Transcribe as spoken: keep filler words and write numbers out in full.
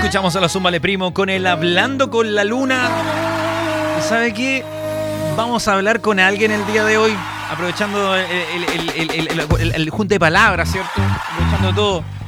Escuchamos a la Zúmbale Primo con el Hablando con la Luna. ¿Y sabe qué? Vamos a hablar con alguien el día de hoy, aprovechando el, el, el, el, el, el, el junte de palabras, ¿cierto? Aprovechando todo.